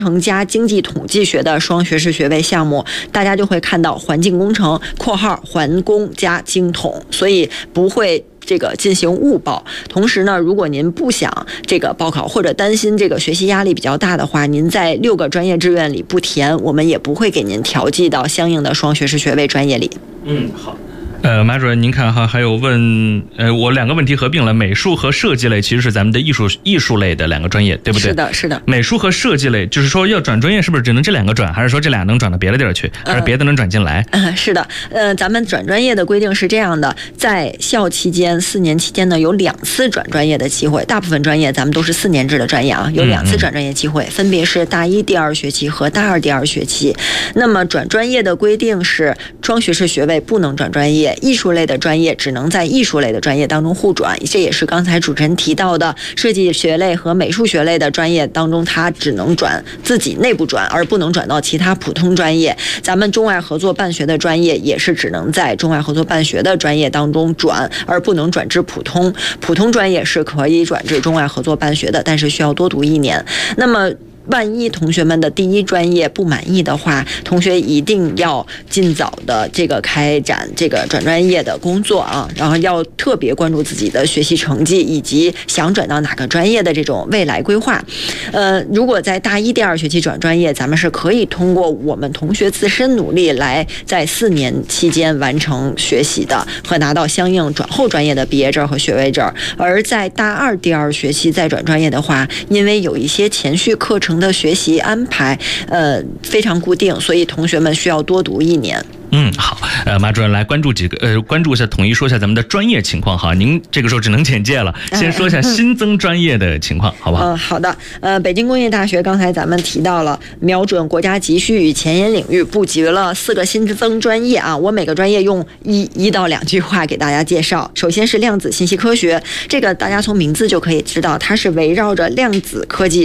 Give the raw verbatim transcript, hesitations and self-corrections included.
程加经济统计学的双学士学位项目，大家就会看到环境工程（括号环工加经统），所以不会这个进行误报。同时呢，如果您不想这个报考或者担心这个学习压力比较大的话，您在六个专业志愿里不填，我们也不会给您调剂到相应的双学士学位专业里。 嗯，好。呃，马主任，您看哈，还有问，呃，我两个问题合并了，美术和设计类其实是咱们的艺术艺术类的两个专业，对不对？ 是的，是的。 美术和设计类，就是说要转专业，是不是只能这两个转，还是说这俩能转到别的地儿去，还是别的能转进来？ 嗯，嗯是的。呃，咱们转专业的规定是这样的，在校期间四年期间呢，有两次转专业的机会，大部分专业咱们都是四年制的专业啊，有两次转专业机会，嗯嗯分别是大一第二学期和大二第二学期。那么转专业的规定是，双学士学位不能转专业，艺术类的专业。专业只能在艺术类的专业当中互转，这也是刚才主持人提到的，设计学类和美术学类的专业当中，它只能转自己内部转，而不能转到其他普通专业。咱们中外合作办学的专业也是只能在中外合作办学的专业当中转，而不能转至普通。普通专业是可以转至中外合作办学的，但是需要多读一年。那么万一同学们的第一专业不满意的话，同学一定要尽早的这个开展这个转专业的工作啊，然后要特别关注自己的学习成绩以及想转到哪个专业的这种未来规划。呃，如果在大一第二学期转专业，咱们是可以通过我们同学自身努力来在四年期间完成学习的和拿到相应转后专业的毕业证和学位证。而在大二第二学期再转专业的话，因为有一些前序课程的学习安排呃非常固定，所以同学们需要多读一年。 嗯，好，呃，马主任来关注几个，呃，关注一下，统一说一下咱们的专业情况哈。您这个时候只能简介了，先说一下新增专业的情况，好不好？ 嗯，好的。呃，北京工业大学刚才咱们提到了，瞄准国家急需与前沿领域，布局了四个新增专业啊。我每个专业用一一到两句话给大家介绍。首先是量子信息科学，这个大家从名字就可以知道，它是围绕着量子科技